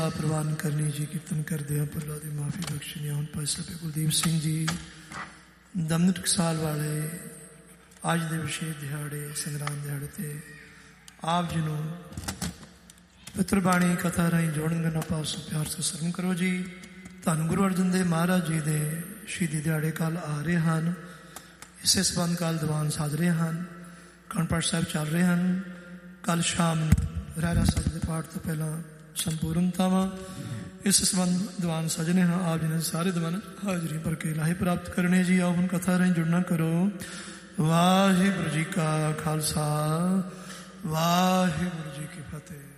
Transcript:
ਪ੍ਰਵਾਨ ਕਰਨੀ ਜੀ। ਕੀਰਤਨ ਕਰਦੇ ਹਾਂ ਪਰਲਾ ਦੀ ਮਾਫੀ ਬਖਸ਼ਣੀ। ਹੁਣ ਭਾਈ ਸਾਹਿਬ ਕੁਲਦੀਪ ਸਿੰਘ ਜੀ ਦਮਨ ਟਕਸਾਲ ਵਾਲੇ ਅੱਜ ਦੇ ਵਿਸ਼ੇਸ਼ ਦਿਹਾੜੇ ਸੰਗਰਾਮ ਦਿਹਾੜੇ 'ਤੇ ਆਪ ਜੀ ਨੂੰ ਪਿੱਤਰ ਬਾਣੀ ਕਥਾ ਰਾਹੀਂ ਜੋੜਨ ਕਰਨਾ ਪਾਸ ਪਿਆਰ ਤੋਂ ਸਰਮ ਕਰੋ ਜੀ। ਧੰਨ ਗੁਰੂ ਅਰਜਨ ਦੇਵ ਮਹਾਰਾਜ ਜੀ ਦੇ ਸ਼ਹੀਦੀ ਦਿਹਾੜੇ ਕੱਲ੍ਹ ਆ ਰਹੇ ਹਨ। ਇਸੇ ਸੰਬੰਧ ਕੱਲ੍ਹ ਦੀਵਾਨ ਸੱਜ ਰਹੇ ਹਨ, ਅਖੰਡ ਪਾਠ ਸਾਹਿਬ ਚੱਲ ਰਹੇ ਹਨ। ਕੱਲ੍ਹ ਸ਼ਾਮ ਨੂੰ ਰਹਿਰਾਸ ਸਾਹਿਬ ਦੇ ਪਾਠ ਤੋਂ ਪਹਿਲਾਂ ਸੰਪੂਰਨਤਾਵਾਂ। ਇਸ ਸੰਬੰਧ ਦੀਵਾਨ ਸਜਣੇ ਹਾਂ। ਆਪ ਜੀ ਨੇ ਸਾਰੇ ਦੀਵਾਨ ਹਾਜ਼ਰੀ ਭਰ ਕੇ ਲਾਹੇ ਪ੍ਰਾਪਤ ਕਰਨੇ ਜੀ। ਆਓ ਹੁਣ ਕਥਾ ਰਾਹੀਂ ਜੁੜਨਾ ਕਰੋ। ਵਾਹਿਗੁਰੂ ਜੀ ਕਾ ਖਾਲਸਾ, ਵਾਹਿਗੁਰੂ ਜੀ ਕੀ ਫਤਿਹ।